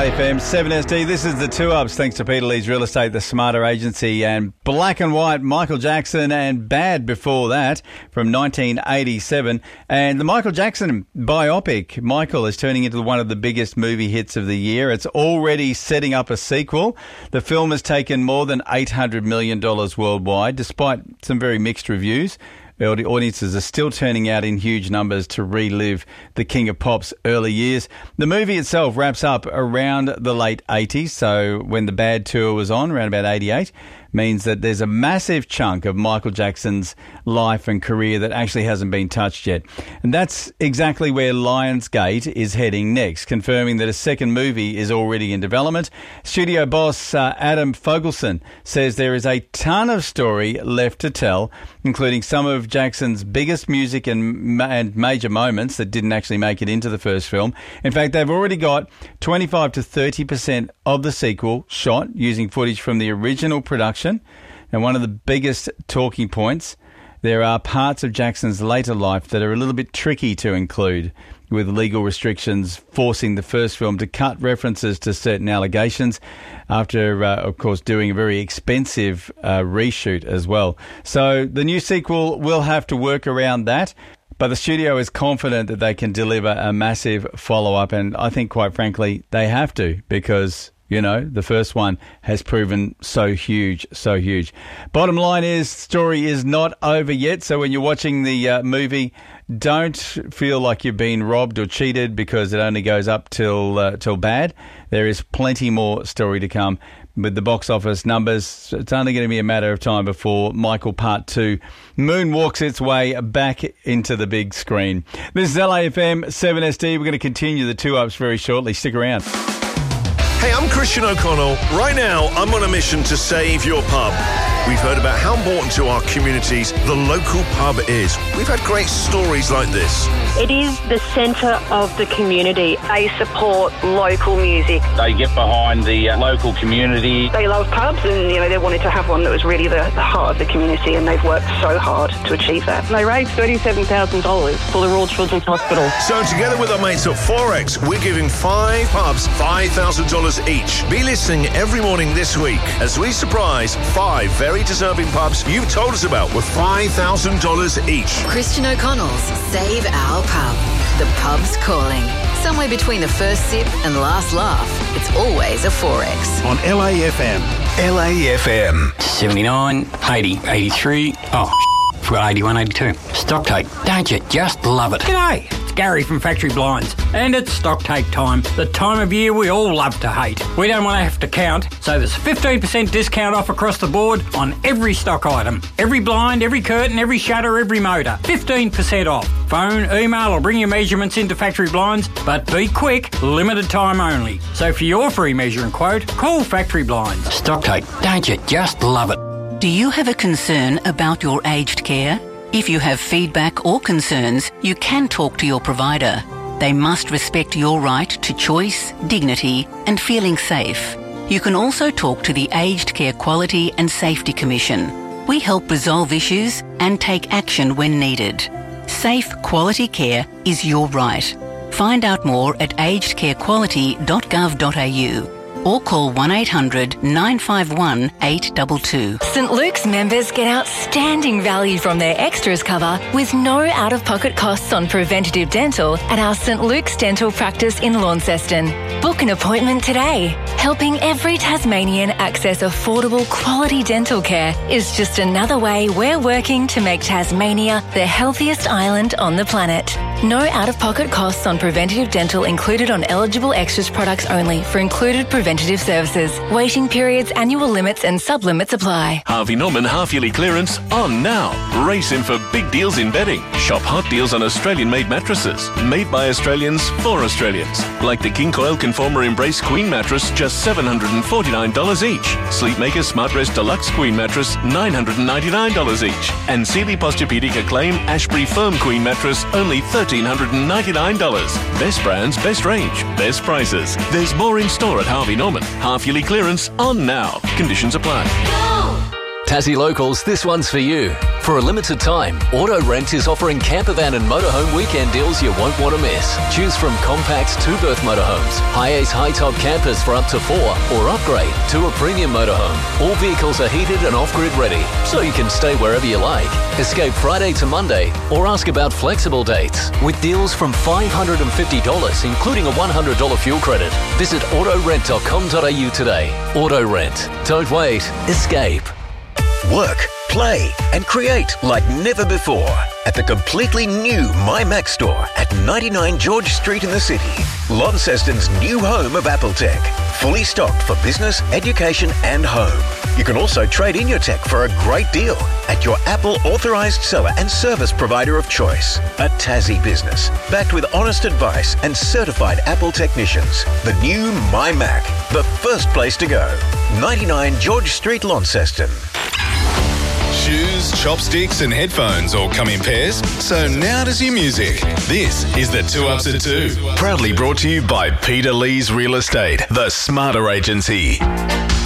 LAFM 7SD. This is the 2-Ups, thanks to Peter Lee's Real Estate, the Smarter Agency, and Black and White, Michael Jackson, and Bad before that from 1987. And the Michael Jackson biopic, Michael, is turning into one of the biggest movie hits of the year. It's already setting up a sequel. The film has taken more than $800 million worldwide, despite some very mixed reviews. The audiences are still turning out in huge numbers to relive the King of Pop's early years. The movie itself wraps up around the late 80s, so when the Bad tour was on, around about 88, means that there's a massive chunk of Michael Jackson's life and career that actually hasn't been touched yet. And that's exactly where Lionsgate is heading next, confirming that a second movie is already in development. Studio boss Adam Fogelson says there is a ton of story left to tell, including some of Jackson's biggest music and major moments that didn't actually make it into the first film. In fact, they've already got 25 to 30% of the sequel shot using footage from the original production. And one of the biggest talking points, there are parts of Jackson's later life that are a little bit tricky to include, with legal restrictions forcing the first film to cut references to certain allegations after, of course, doing a very expensive reshoot as well. So the new sequel will have to work around that. But the studio is confident that they can deliver a massive follow-up. And I think, quite frankly, they have to, because, you know, the first one has proven so huge, so huge. Bottom line is, story is not over yet. So when you're watching the movie, don't feel like you've been robbed or cheated because it only goes up till Bad. There is plenty more story to come. With the box office numbers, it's only going to be a matter of time before Michael Part 2 moonwalks its way back into the big screen. This is LAFM 7SD. We're going to continue the 2-Ups very shortly. Stick around. Hey, I'm Christian O'Connell. Right now, I'm on a mission to save your pub. We've heard about how important to our communities the local pub is. We've had great stories like this. It is the centre of the community. They support local music. They get behind the local community. They love pubs and, they wanted to have one that was really the heart of the community, and they've worked so hard to achieve that. They raised $37,000 for the Royal Children's Hospital. So together with our mates at Forex, we're giving 5 pubs $5,000 each. Be listening every morning this week as we surprise 5 very deserving pubs you've told us about with $5,000 each. Christian O'Connell's Save Our Pub. The pub's calling. Somewhere between the first sip and last laugh, it's always a Forex. On LAFM. LAFM. 79, 80, 83. Oh, forgot 81, 82. Stock take. Don't you just love it? G'day. It's Gary from Factory Blinds. And it's stock take time. The time of year we all love to hate. We don't want to have to count, so there's 15% discount off across the board on every stock item. Every blind, every curtain, every shutter, every motor. 15% off. Phone, email or bring your measurements into Factory Blinds, but be quick, limited time only. So for your free measuring quote, call Factory Blinds. Stock take. Don't you just love it? Do you have a concern about your aged care? If you have feedback or concerns, you can talk to your provider. They must respect your right to choice, dignity, and feeling safe. You can also talk to the Aged Care Quality and Safety Commission. We help resolve issues and take action when needed. Safe, quality care is your right. Find out more at agedcarequality.gov.au or call 1800 951 822. St Luke's members get outstanding value from their extras cover with no out-of-pocket costs on preventative dental at our St Luke's Dental Practice in Launceston. Book an appointment today. Helping every Tasmanian access affordable quality dental care is just another way we're working to make Tasmania the healthiest island on the planet. No out-of-pocket costs on preventative dental included on eligible extras products only for included preventative services. Waiting periods, annual limits and sub-limits apply. Harvey Norman half-yearly clearance on now. Race in for big deals in bedding. Shop hot deals on Australian-made mattresses. Made by Australians for Australians. Like the King Coil Conformer Embrace Queen mattress, just $749 each. Sleepmaker Smart Rest Deluxe Queen mattress, $999 each. And Sealy Posturepedic Acclaim Ashbury Firm Queen mattress, only $1,399. Best brands, best range, best prices. There's more in store at Harvey Norman. Half-yearly clearance on now. Conditions apply. Tassie locals, this one's for you. For a limited time, Auto Rent is offering campervan and motorhome weekend deals you won't want to miss. Choose from compact 2-berth motorhomes, high-ace high-top campers for up to 4, or upgrade to a premium motorhome. All vehicles are heated and off-grid ready, so you can stay wherever you like. Escape Friday to Monday, or ask about flexible dates. With deals from $550, including a $100 fuel credit. Visit autorent.com.au today. Auto Rent. Don't wait. Escape. Work, play and create like never before at the completely new MyMac store at 99 George Street in the city. Launceston's new home of Apple Tech. Fully stocked for business, education and home. You can also trade in your tech for a great deal at your Apple authorised seller and service provider of choice. A Tassie business, backed with honest advice and certified Apple technicians. The new MyMac, the first place to go. 99 George Street, Launceston. Shoes, chopsticks and headphones all come in pairs, so now does your music. This is the 2 Ups at 2. Proudly brought to you by Peter Lee's Real Estate, the Smarter Agency.